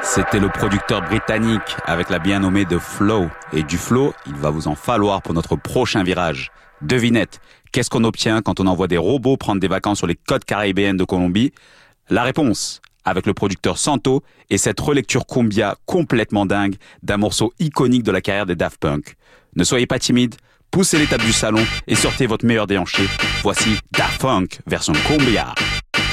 C'était le producteur britannique avec la bien nommée The Flow. Et du flow, il va vous en falloir pour notre prochain virage. Devinette, qu'est-ce qu'on obtient quand on envoie des robots prendre des vacances sur les côtes caribéennes de Colombie? La réponse, avec le producteur Santo et cette relecture cumbia complètement dingue d'un morceau iconique de la carrière des Daft Punk. Ne soyez pas timide, poussez les tables du salon et sortez votre meilleur déhanché. Voici Daft Punk version cumbia.